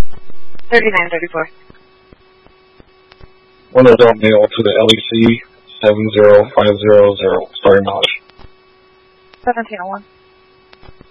3934. One adult male to the LEC 70500, starting knowledge. 1701.